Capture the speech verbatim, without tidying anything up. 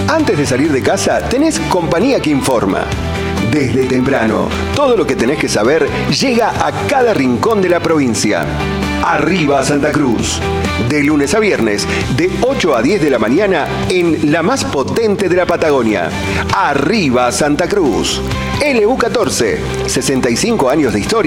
Antes de salir de casa, tenés compañía que informa. Desde temprano, todo lo que tenés que saber llega a cada rincón de la provincia. Arriba Santa Cruz. De lunes a viernes, de ocho a diez de la mañana, en la más potente de la Patagonia. Arriba Santa Cruz. L U catorce, sesenta y cinco años de historia.